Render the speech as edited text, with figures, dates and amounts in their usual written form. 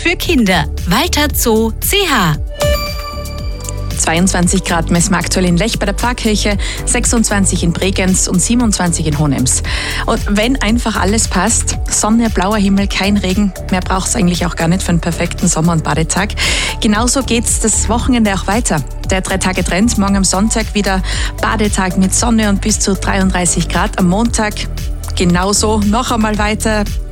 für Kinder. Walter Zoo CH. 22 Grad messen wir aktuell in Lech bei der Pfarrkirche, 26 in Bregenz und 27 in Hohenems. Und wenn einfach alles passt, Sonne, blauer Himmel, kein Regen, mehr braucht es eigentlich auch gar nicht für einen perfekten Sommer- und Badetag. Genauso geht's das Wochenende auch weiter. Der 3-Tage-Trend, morgen am Sonntag wieder Badetag mit Sonne und bis zu 33 Grad. Am Montag genauso noch einmal weiter.